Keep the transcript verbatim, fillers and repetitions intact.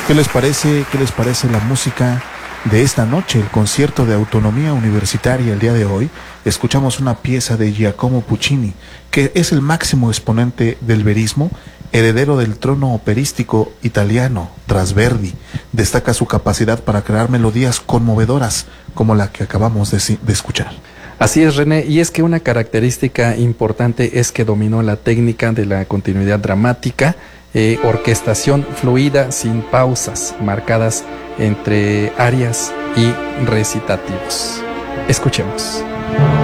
¿Qué les parece? ¿Qué les parece la música de esta noche? El concierto de autonomía universitaria el día de hoy. Escuchamos una pieza de Giacomo Puccini, que es el máximo exponente del verismo, heredero del trono operístico italiano tras Verdi. Destaca su capacidad para crear melodías conmovedoras como la que acabamos de, de escuchar. Así es, René, y es que una característica importante es que dominó la técnica de la continuidad dramática, eh, orquestación fluida sin pausas marcadas entre arias y recitativos. Escuchemos.